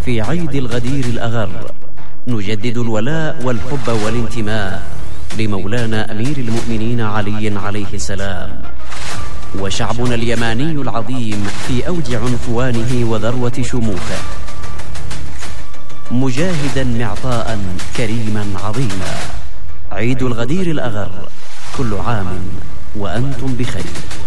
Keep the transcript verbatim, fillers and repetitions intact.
في عيد الغدير الأغر نجدد الولاء والحب والانتماء لمولانا أمير المؤمنين علي عليه السلام، وشعبنا اليماني العظيم في أوج عنفوانه وذروة شموخه، مجاهدا معطاء كريما عظيما. عيد الغدير الأغر، كل عام وأنتم بخير.